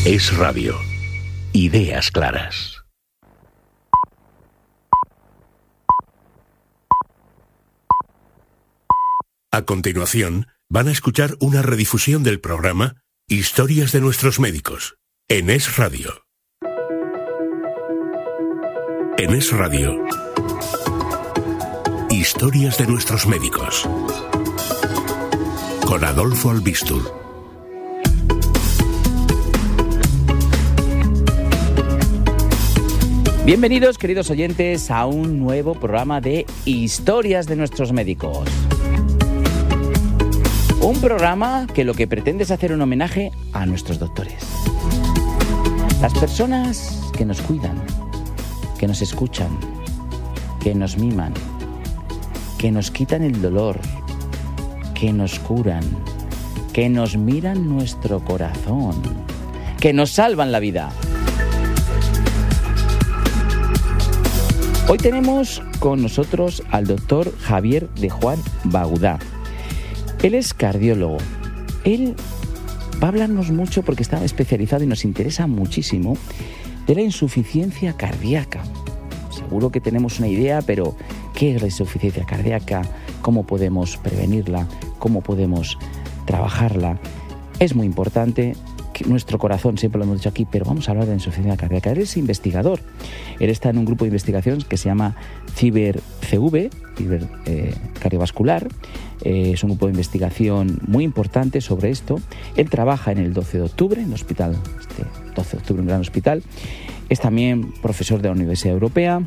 Es Radio. Ideas claras. A continuación, van a escuchar una redifusión del programa Historias de nuestros médicos, en Es Radio. En Es Radio, Historias de nuestros médicos, con Adolfo Albistur. Bienvenidos, queridos oyentes, a un nuevo programa de Historias de nuestros médicos. Un programa que lo que pretende es hacer un homenaje a nuestros doctores. Las personas que nos cuidan, que nos escuchan, que nos miman, que nos quitan el dolor, que nos curan, que nos miran nuestro corazón, que nos salvan la vida. Hoy tenemos con nosotros al doctor Javier de Juan Baudá. Él es cardiólogo. Él va a hablarnos mucho porque está especializado y nos interesa muchísimo de la insuficiencia cardíaca. Seguro que tenemos una idea, pero ¿qué es la insuficiencia cardíaca? ¿Cómo podemos prevenirla? ¿Cómo podemos trabajarla? Es muy importante. Nuestro corazón, siempre lo hemos dicho aquí, pero vamos a hablar de la insuficiencia cardíaca. Él es investigador. Él está en un grupo de investigación que se llama CIBER-CV, cardiovascular. Es un grupo de investigación muy importante sobre esto. Él trabaja en el 12 de octubre, en el hospital, 12 de octubre, un gran hospital. Es también profesor de la Universidad Europea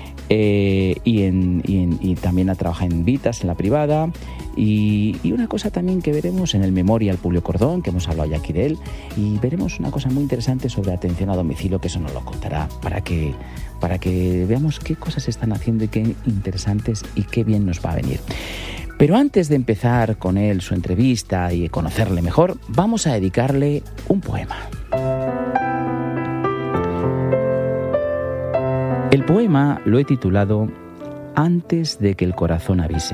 y también ha trabajado en Vitas, en la privada. Y una cosa también que veremos en el Memorial Publio Cordón, que hemos hablado ya aquí de él, y veremos una cosa muy interesante sobre atención a domicilio, que eso nos lo contará, para que veamos qué cosas se están haciendo y qué interesantes y qué bien nos va a venir. Pero antes de empezar con él su entrevista y conocerle mejor, vamos a dedicarle un poema. El poema lo he titulado Antes de que el corazón avise.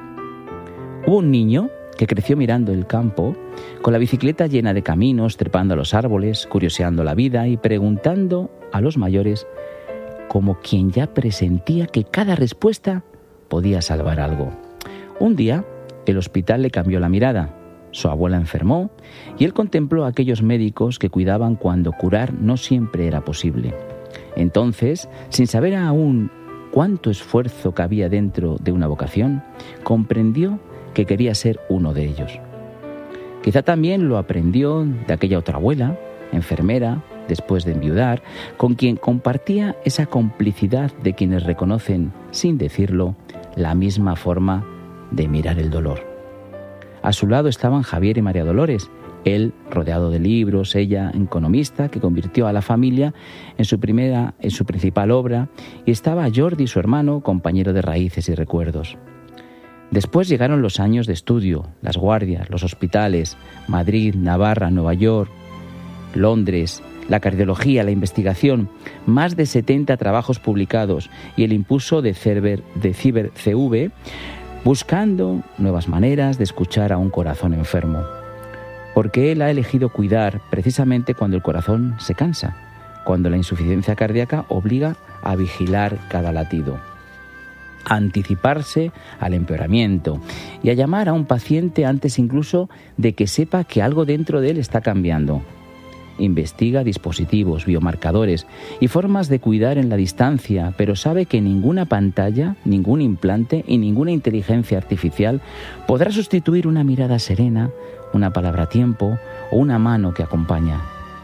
Hubo un niño que creció mirando el campo, con la bicicleta llena de caminos, trepando a los árboles, curioseando la vida y preguntando a los mayores, como quien ya presentía que cada respuesta podía salvar algo. Un día, el hospital le cambió la mirada. Su abuela enfermó y él contempló a aquellos médicos que cuidaban cuando curar no siempre era posible. Entonces, sin saber aún cuánto esfuerzo cabía dentro de una vocación, comprendió que quería ser uno de ellos. Quizá también lo aprendió de aquella otra abuela, enfermera, después de enviudar, con quien compartía esa complicidad de quienes reconocen, sin decirlo, la misma forma de mirar el dolor. A su lado estaban Javier y María Dolores, él rodeado de libros, ella economista, que convirtió a la familia en su principal obra, y estaba Jordi, su hermano, compañero de raíces y recuerdos. Después llegaron los años de estudio, las guardias, los hospitales, Madrid, Navarra, Nueva York, Londres, la cardiología, la investigación, más de 70 trabajos publicados y el impulso de CIBER-CV, buscando nuevas maneras de escuchar a un corazón enfermo. Porque él ha elegido cuidar precisamente cuando el corazón se cansa, cuando la insuficiencia cardíaca obliga a vigilar cada latido, a anticiparse al empeoramiento y a llamar a un paciente antes incluso de que sepa que algo dentro de él está cambiando. Investiga dispositivos, biomarcadores y formas de cuidar en la distancia, pero sabe que ninguna pantalla, ningún implante y ninguna inteligencia artificial podrá sustituir una mirada serena, una palabra a tiempo o una mano que acompaña.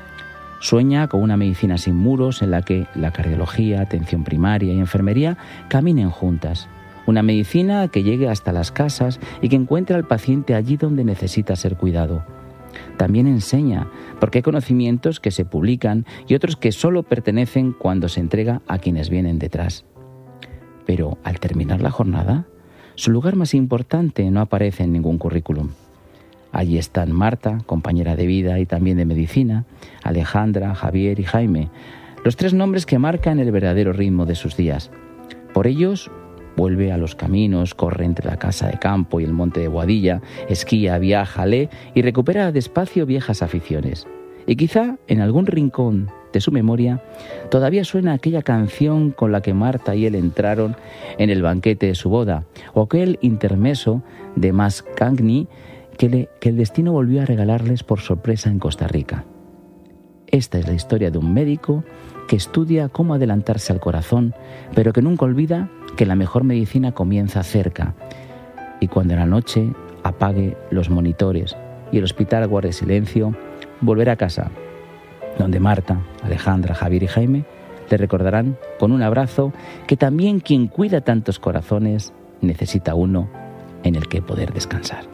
Sueña con una medicina sin muros en la que la cardiología, atención primaria y enfermería caminen juntas. Una medicina que llegue hasta las casas y que encuentre al paciente allí donde necesita ser cuidado. También enseña, porque hay conocimientos que se publican y otros que solo pertenecen cuando se entrega a quienes vienen detrás. Pero al terminar la jornada, su lugar más importante no aparece en ningún currículum. Allí están Marta, compañera de vida y también de medicina, Alejandra, Javier y Jaime, los tres nombres que marcan el verdadero ritmo de sus días. Por ellos, vuelve a los caminos, corre entre la casa de campo y el monte de Boadilla, esquía, viaja, lee y recupera despacio viejas aficiones. Y quizá en algún rincón de su memoria todavía suena aquella canción con la que Marta y él entraron en el banquete de su boda, o aquel intermeso de Mascagni que el destino volvió a regalarles por sorpresa en Costa Rica. Esta es la historia de un médico que estudia cómo adelantarse al corazón, pero que nunca olvida que la mejor medicina comienza cerca. Y cuando en la noche apague los monitores y el hospital guarde silencio, volverá a casa, donde Marta, Alejandra, Javier y Jaime le recordarán con un abrazo que también quien cuida tantos corazones necesita uno en el que poder descansar.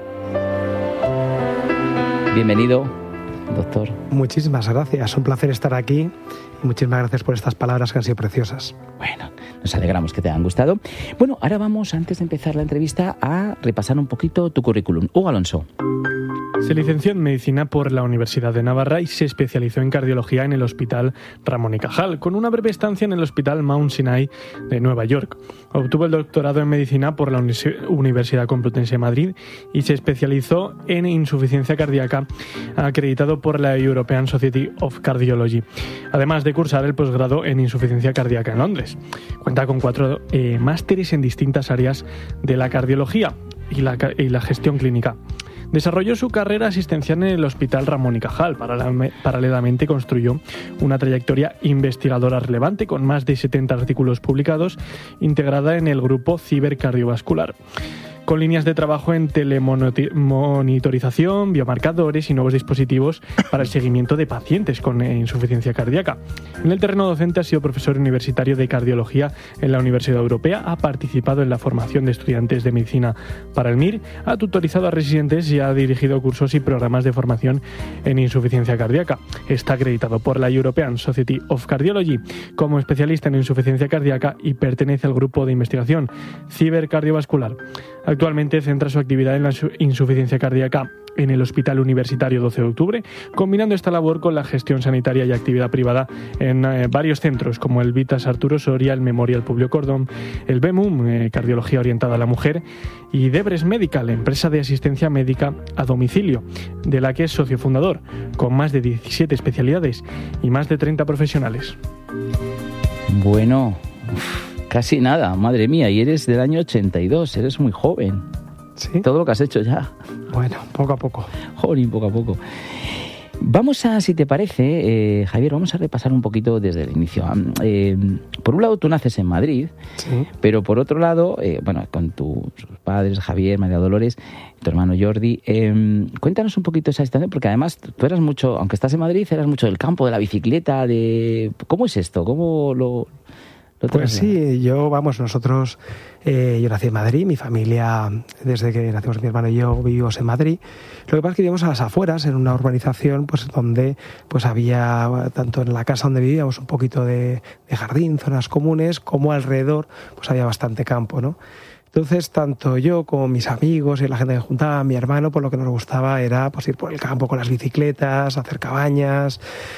Bienvenido, doctor. Muchísimas gracias, un placer estar aquí y muchísimas gracias por estas palabras que han sido preciosas. Bueno, nos alegramos que te hayan gustado. Bueno, ahora vamos, antes de empezar la entrevista, a repasar un poquito tu currículum. Hugo Alonso. Se licenció en Medicina por la Universidad de Navarra y se especializó en Cardiología en el Hospital Ramón y Cajal, con una breve estancia en el Hospital Mount Sinai de Nueva York. Obtuvo el doctorado en Medicina por la Universidad Complutense de Madrid y se especializó en insuficiencia cardíaca, acreditado por la European Society of Cardiology, además de cursar el posgrado en insuficiencia cardíaca en Londres. Cuenta con 4 másteres en distintas áreas de la cardiología y la gestión clínica. Desarrolló su carrera asistencial en el Hospital Ramón y Cajal. Paralelamente construyó una trayectoria investigadora relevante con más de 70 artículos publicados, integrada en el grupo Cibercardiovascular, con líneas de trabajo en telemonitorización, biomarcadores y nuevos dispositivos para el seguimiento de pacientes con insuficiencia cardíaca. En el terreno docente ha sido profesor universitario de cardiología en la Universidad Europea, ha participado en la formación de estudiantes de medicina para el MIR, ha tutorizado a residentes y ha dirigido cursos y programas de formación en insuficiencia cardíaca. Está acreditado por la European Society of Cardiology como especialista en insuficiencia cardíaca y pertenece al grupo de investigación Cibercardiovascular. Actualmente centra su actividad en la insuficiencia cardíaca en el Hospital Universitario 12 de Octubre, combinando esta labor con la gestión sanitaria y actividad privada en varios centros, como el Vitas Arturo Soria, el Memorial Publio Cordón, el BEMUM, Cardiología Orientada a la Mujer, y Debres Medical, empresa de asistencia médica a domicilio, de la que es socio fundador, con más de 17 especialidades y más de 30 profesionales. Bueno, casi nada, madre mía, y eres del año 82, eres muy joven. ¿Sí? Todo lo que has hecho ya. Bueno, poco a poco. Jolín, poco a poco. Vamos a, si te parece, Javier, vamos a repasar un poquito desde el inicio. Por un lado, tú naces en Madrid, Sí. pero por otro lado, bueno, con tus padres, Javier, María Dolores, tu hermano Jordi, cuéntanos un poquito esa situación, porque además tú eras mucho, aunque estás en Madrid, eras mucho del campo, de la bicicleta, de... ¿Cómo es esto? ¿Cómo lo Pues sí, nosotros, yo nací en Madrid, mi familia, desde que nacimos mi hermano y yo, vivimos en Madrid. Lo que pasa es que vivíamos a las afueras, en una urbanización pues donde pues había, tanto en la casa donde vivíamos, un poquito de jardín, zonas comunes, como alrededor pues había bastante campo, ¿no? Entonces, tanto yo como mis amigos y la gente que juntaba, mi hermano, pues lo que nos gustaba era pues ir por el campo con las bicicletas, hacer cabañas,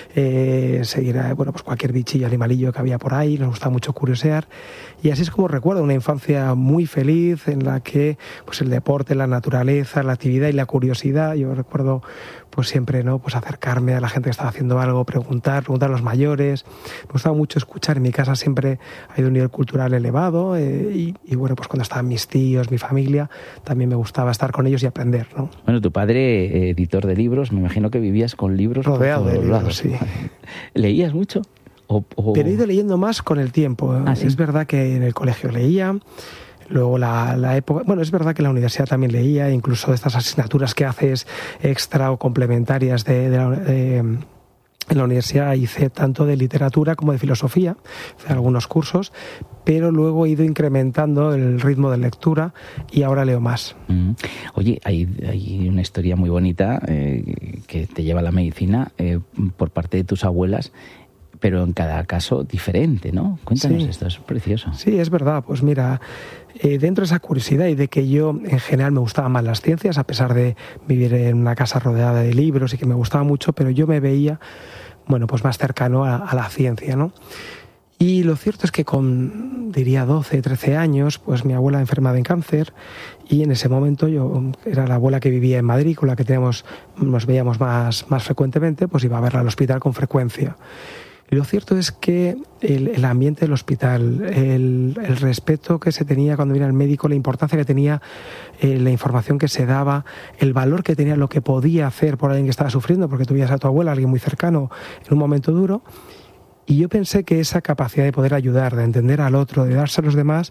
seguir pues cualquier bichillo, animalillo que había por ahí. Nos gustaba mucho curiosear. Y así es como recuerdo una infancia muy feliz en la que pues el deporte, la naturaleza, la actividad y la curiosidad, yo recuerdo pues siempre, ¿no?, pues acercarme a la gente que estaba haciendo algo, preguntar a los mayores. Me gustaba mucho escuchar. En mi casa siempre ha habido un nivel cultural elevado y bueno, pues cuando estaban mis tíos, mi familia, también me gustaba estar con ellos y aprender, ¿no? Bueno, tu padre, editor de libros, me imagino que vivías con libros rodeado por todos de libros, lados. sí. ¿Leías mucho? Pero he ido leyendo más con el tiempo. ¿Sí? Es verdad que en el colegio leía. Luego la época... Bueno, es verdad que en la universidad también leía, incluso estas asignaturas que haces extra o complementarias en la universidad hice tanto de literatura como de filosofía, hice algunos cursos, pero luego he ido incrementando el ritmo de lectura y ahora leo más. Oye, hay una historia muy bonita que te lleva a la medicina por parte de tus abuelas, pero en cada caso diferente, ¿no? Cuéntanos esto, es precioso. Sí, es verdad. Pues mira, dentro de esa curiosidad y de que yo en general me gustaban más las ciencias, a pesar de vivir en una casa rodeada de libros y que me gustaba mucho, pero yo me veía, bueno, pues más cercano a la ciencia, ¿no? Y lo cierto es que con, diría, 12, 13 años, pues mi abuela enfermaba en cáncer, y en ese momento yo, era la abuela que vivía en Madrid, con la que nos veíamos más frecuentemente, pues iba a verla al hospital con frecuencia. Y lo cierto es que el ambiente del hospital, el respeto que se tenía cuando venía el médico, la importancia que tenía, la información que se daba, el valor que tenía lo que podía hacer por alguien que estaba sufriendo, porque tuvías a tu abuela, alguien muy cercano, en un momento duro. Y yo pensé que esa capacidad de poder ayudar, de entender al otro, de darse a los demás,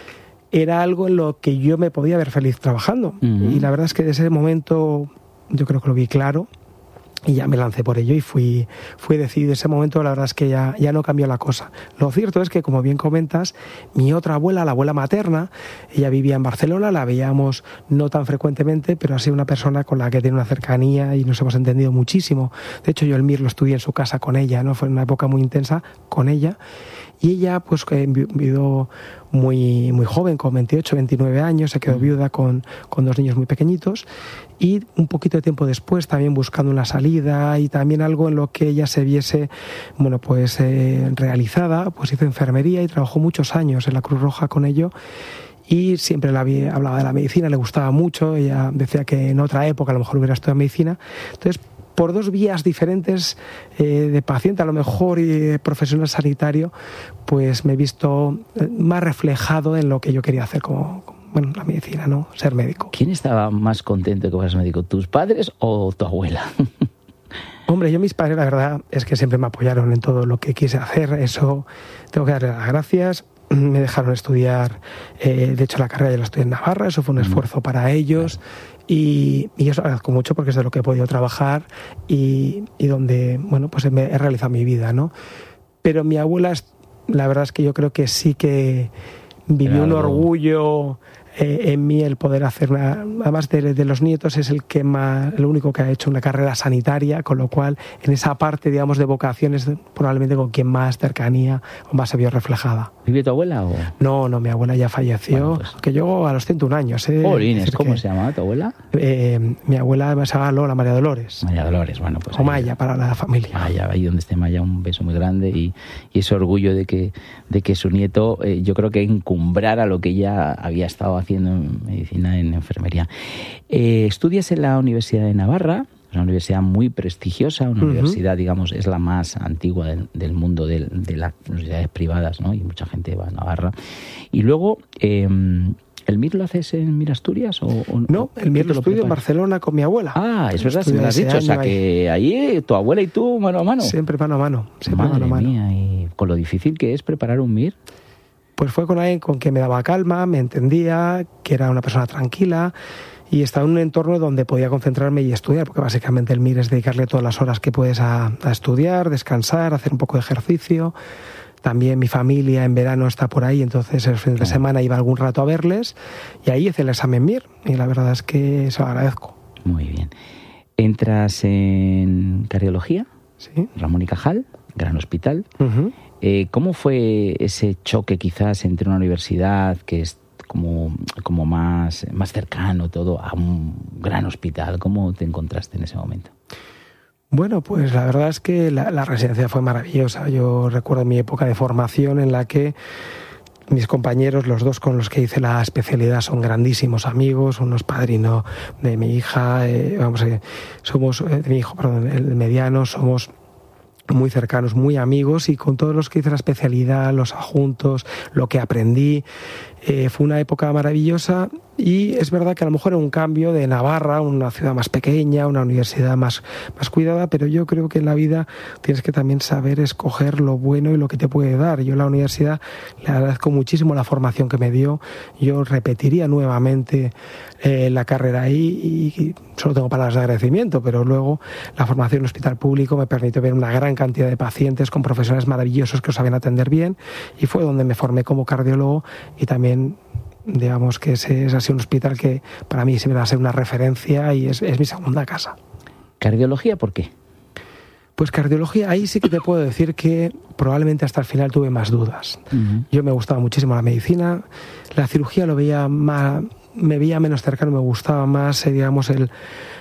era algo en lo que yo me podía ver feliz trabajando. Y la verdad es que desde ese momento yo creo que lo vi claro. Y ya me lancé por ello y fui decidido. En ese momento la verdad es que ya no cambió la cosa. Lo cierto es que, como bien comentas, mi otra abuela, la abuela materna, ella vivía en Barcelona, la veíamos no tan frecuentemente, pero ha sido una persona con la que tiene una cercanía y nos hemos entendido muchísimo. De hecho, yo el MIR lo estudié en su casa con ella, ¿no? Fue una época muy intensa con ella. Y ella, pues, vivió muy joven, con 28, 29 años, se quedó viuda con 2 niños muy pequeñitos, y un poquito de tiempo después, también buscando una salida y también algo en lo que ella se viese, bueno, pues realizada, pues hizo enfermería y trabajó muchos años en la Cruz Roja con ello. Y siempre hablaba de la medicina, le gustaba mucho. Ella decía que en otra época a lo mejor hubiera estudiado medicina. Entonces, por 2 vías diferentes, de paciente a lo mejor y de profesional sanitario, pues me he visto más reflejado en lo que yo quería hacer como la medicina, ¿no? Ser médico. ¿Quién estaba más contento de que fueras médico? ¿Tus padres o tu abuela? Hombre, mis padres, la verdad es que siempre me apoyaron en todo lo que quise hacer. Eso tengo que darle las gracias. Me dejaron estudiar, de hecho la carrera ya la estudié en Navarra, eso fue un esfuerzo para ellos. Y yo os agradezco mucho porque es de lo que he podido trabajar y donde, bueno, pues he realizado mi vida, ¿no? Pero mi abuela, la verdad es que yo creo que sí que vivió un orgullo en mí el poder hacer además de los nietos, es el único que ha hecho una carrera sanitaria, con lo cual en esa parte, digamos, de vocaciones, probablemente con quien más cercanía o más se vio reflejada. ¿Vive tu abuela o...? No, mi abuela ya falleció, bueno, pues... que llegó a los 101 años. Polines, ¿cómo se llamaba tu abuela? Mi abuela se llama Lola María Dolores. María Dolores, bueno, pues... O Maya, para la familia. Maya, ahí donde esté Maya, un beso muy grande y ese orgullo de que su nieto, yo creo que encumbrara lo que ella había estado haciendo en medicina, en enfermería. Estudias en la Universidad de Navarra, una universidad muy prestigiosa, una universidad, digamos, es la más antigua del mundo de las universidades privadas, ¿no? Y mucha gente va a Navarra. Y luego, ¿el MIR lo haces en MIR Asturias? No, el MIR lo estudio en Barcelona con mi abuela. Ah, es verdad, si me lo has dicho. O sea, que ahí tu abuela y tú mano a mano. Siempre mano a mano. Madre mía, y con lo difícil que es preparar un MIR. Pues fue con alguien con quien me daba calma, me entendía, que era una persona tranquila y estaba en un entorno donde podía concentrarme y estudiar, porque básicamente el MIR es dedicarle todas las horas que puedes a estudiar, descansar, hacer un poco de ejercicio. También mi familia en verano está por ahí, entonces el fin de semana iba algún rato a verles y ahí hice el examen MIR y la verdad es que se lo agradezco. Muy bien. ¿Entras en cardiología? Sí. Ramón y Cajal, gran hospital. ¿Cómo fue ese choque quizás entre una universidad que es como más cercano todo a un gran hospital? ¿Cómo te encontraste en ese momento? Bueno, pues la verdad es que la residencia fue maravillosa. Yo recuerdo mi época de formación en la que mis compañeros, los 2 con los que hice la especialidad, son grandísimos amigos, uno es padrino de mi hija, somos, de mi hijo, perdón, el mediano, somos muy cercanos, muy amigos, y con todos los que hice la especialidad, los adjuntos, lo que aprendí, fue una época maravillosa. Y es verdad que a lo mejor era un cambio de Navarra, una ciudad más pequeña, una universidad más cuidada, pero yo creo que en la vida tienes que también saber escoger lo bueno y lo que te puede dar. Yo en la universidad le agradezco muchísimo la formación que me dio. Yo repetiría nuevamente la carrera ahí y solo tengo palabras de agradecimiento, pero luego la formación en el hospital público me permitió ver una gran cantidad de pacientes con profesionales maravillosos que os sabían atender bien, y fue donde me formé como cardiólogo. Y también, digamos que ese ha sido un hospital que para mí siempre va a ser una referencia y es mi segunda casa. ¿Cardiología por qué? Pues cardiología, ahí sí que te puedo decir que probablemente hasta el final tuve más dudas. Yo me gustaba muchísimo la medicina, la cirugía me veía menos cercano, me gustaba más, digamos,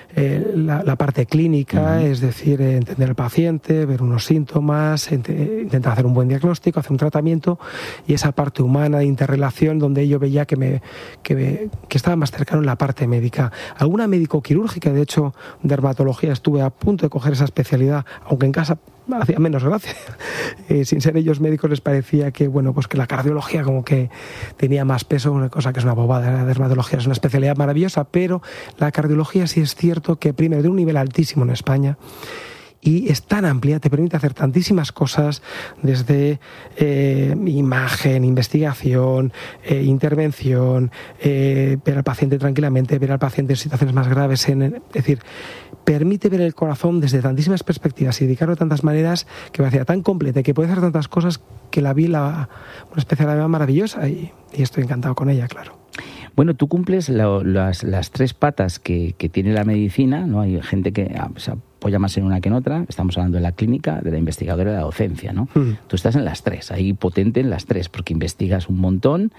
la parte clínica, es decir, entender al paciente, ver unos síntomas, intentar hacer un buen diagnóstico, hacer un tratamiento, y esa parte humana de interrelación donde yo veía que estaba más cercano en la parte médica. Alguna médico-quirúrgica, de hecho, dermatología, estuve a punto de coger esa especialidad, aunque en casa hacía menos gracia. Sin ser ellos médicos les parecía que, bueno, pues que la cardiología como que tenía más peso, una cosa que es una bobada. La dermatología es una especialidad maravillosa, pero la cardiología sí es cierto que primero de un nivel altísimo en España, y es tan amplia, te permite hacer tantísimas cosas, desde imagen, investigación, intervención, ver al paciente tranquilamente, ver al paciente en situaciones más graves, es decir, permite ver el corazón desde tantísimas perspectivas y dedicarlo de tantas maneras, que me hacía tan completa y que puede hacer tantas cosas, que la vi una especialidad maravillosa, y estoy encantado con ella, claro. Bueno, tú cumples las tres patas que tiene la medicina, ¿no? Hay gente que se apoya más en una que en otra. Estamos hablando de la clínica, de la investigadora y de la docencia, ¿no? Tú estás en las tres, ahí potente en las tres, porque investigas un montón,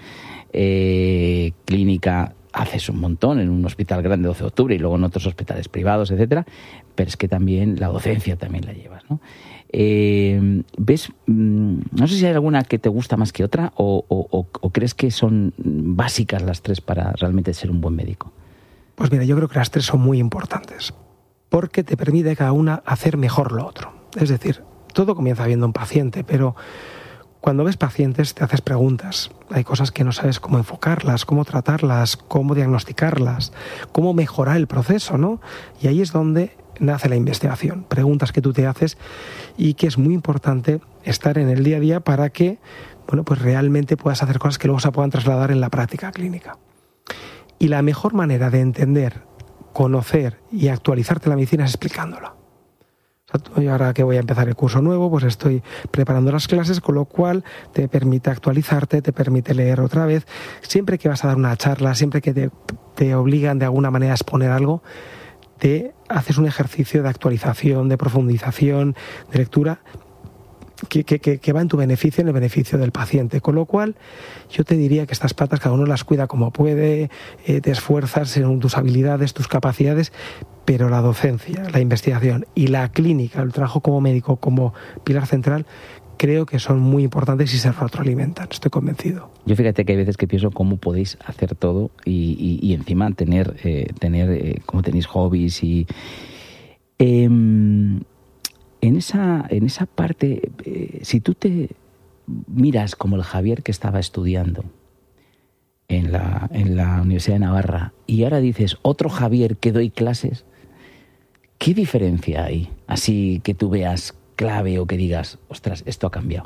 clínica haces un montón en un hospital grande, 12 de octubre, y luego en otros hospitales privados, etcétera, pero es que también la docencia también la llevas, ¿no? ¿Ves? No sé si hay alguna que te gusta más que otra, o crees que son básicas las tres para realmente ser un buen médico. Pues mira, yo creo que las tres son muy importantes, porque te permite cada una hacer mejor lo otro. Es decir, todo comienza viendo un paciente, pero cuando ves pacientes te haces preguntas. Hay cosas que no sabes cómo enfocarlas, cómo tratarlas, cómo diagnosticarlas, cómo mejorar el proceso, ¿no? Y ahí es donde nace la investigación. Preguntas que tú te haces, y que es muy importante estar en el día a día para que, bueno, pues realmente puedas hacer cosas que luego se puedan trasladar en la práctica clínica. Y la mejor manera de entender, conocer y actualizarte la medicina es explicándola. Y ahora que voy a empezar el curso nuevo, pues estoy preparando las clases, con lo cual te permite actualizarte, te permite leer otra vez. Siempre que vas a dar una charla, siempre que te obligan de alguna manera a exponer algo, te haces un ejercicio de actualización, de profundización, de lectura, que va en tu beneficio, en el beneficio del paciente. Con lo cual, yo te diría que estas patas cada uno las cuida como puede, te esfuerzas en tus habilidades, tus capacidades, pero la docencia, la investigación y la clínica, el trabajo como médico, como pilar central, creo que son muy importantes y se retroalimentan, estoy convencido. Yo fíjate que hay veces que pienso cómo podéis hacer todo y encima tener cómo tenéis hobbies y... En esa parte, si tú te miras como el Javier que estaba estudiando en la Universidad de Navarra, y ahora dices, otro Javier que doy clases, ¿qué diferencia hay? Así que tú veas clave o que digas, ostras, esto ha cambiado.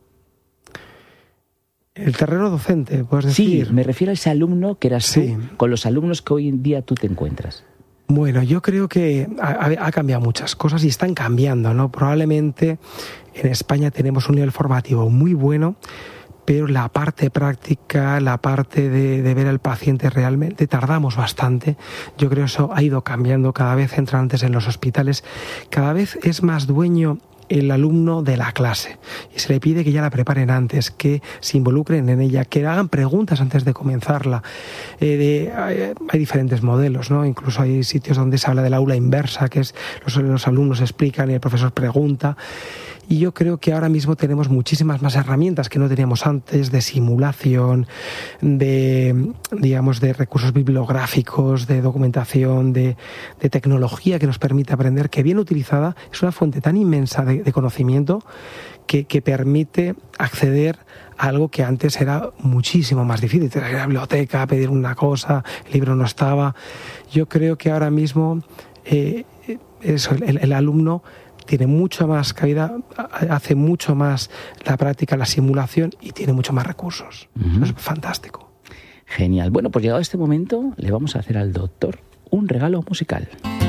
El terreno docente, puedes decir. Sí, me refiero a ese alumno que eras tú, con los alumnos que hoy en día tú te encuentras. Bueno, yo creo que ha cambiado muchas cosas y están cambiando, ¿no? Probablemente en España tenemos un nivel formativo muy bueno, pero la parte práctica, la parte de ver al paciente realmente, tardamos bastante. Yo creo que eso ha ido cambiando, cada vez entran antes en los hospitales, cada vez es más dueño el alumno de la clase, y se le pide que ya la preparen antes, que se involucren en ella, que hagan preguntas antes de comenzarla. Hay diferentes modelos, ¿no? Incluso hay sitios donde se habla del aula inversa, que es los alumnos explican y el profesor pregunta. Y yo creo que ahora mismo tenemos muchísimas más herramientas que no teníamos antes, de simulación, de recursos bibliográficos, de documentación, de tecnología que nos permite aprender, que bien utilizada es una fuente tan inmensa de conocimiento que permite acceder a algo que antes era muchísimo más difícil. Tener que ir a la biblioteca, pedir una cosa, el libro no estaba. Yo creo que ahora mismo el alumno tiene mucha más cabida, hace mucho más la práctica, la simulación, y tiene mucho más recursos. Es fantástico. Genial. Bueno, pues llegado este momento, le vamos a hacer al doctor un regalo musical.